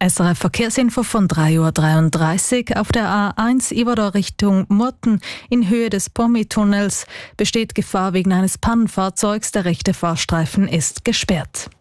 SRF Verkehrsinfo von 3:33 Uhr. Auf der A1 Iverdor Richtung Murten in Höhe des Pommi-Tunnels besteht Gefahr wegen eines Pannenfahrzeugs. Der rechte Fahrstreifen ist gesperrt.